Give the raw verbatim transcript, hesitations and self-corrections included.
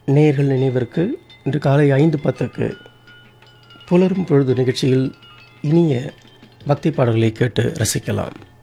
நேயர்கள் நினைவிற்கு இன்று காலை ஐந்து பத்துக்கு புலரும் பொழுது நிகழ்ச்சியில் இனிய பக்தி பாடல்களை கேட்டு ரசிக்கலாம்.